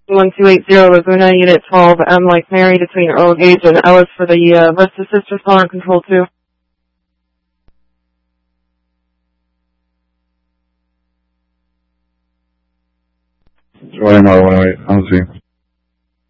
1280 Laguna, Unit 12. I'm like Mary between your own age and Ellis for the rest of the sisters on control 2. Joining my 108, I'm Z.